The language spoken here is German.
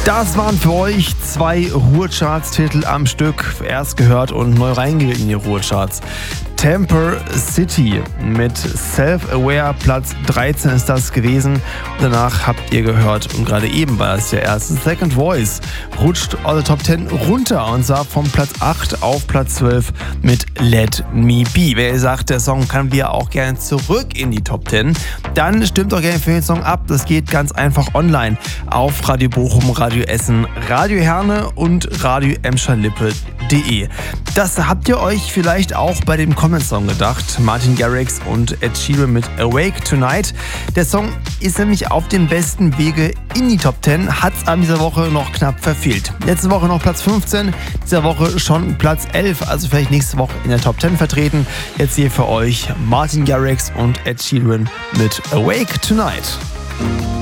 Das waren für euch 2 Ruhrcharts-Titel am Stück. Erst gehört und neu reingewählt in die Ruhrcharts. Temper City mit Self-Aware, Platz 13 ist das gewesen. Und danach habt ihr gehört, und gerade eben war es der erste, Second Voice rutscht aus der Top 10 runter und zwar von Platz 8 auf Platz 12 mit Let Me Be. Wer sagt, der Song kann wieder auch gerne zurück in die Top 10, dann stimmt doch gerne für den Song ab. Das geht ganz einfach online auf Radio Bochum, Radio Essen, Radio Herne und Radio Emscher-Lippe.de. Das habt ihr euch vielleicht auch bei dem Comment-Song gedacht. Martin Garrix und Ed Sheeran mit Awake Tonight. Der Song ist nämlich auf dem besten Wege in die Top 10, hat es an dieser Woche noch knapp verfehlt. Letzte Woche noch Platz 15, dieser Woche schon Platz 11, also vielleicht nächste Woche in der Top 10 vertreten. Jetzt hier für euch Martin Garrix und Ed Sheeran mit Awake Tonight.